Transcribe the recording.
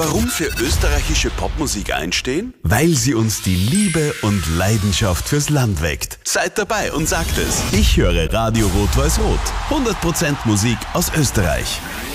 Warum für österreichische Popmusik einstehen? Weil sie uns die Liebe und Leidenschaft fürs Land weckt. Seid dabei und sagt es. Ich höre Radio Rot-Weiß-Rot. 100% Musik aus Österreich.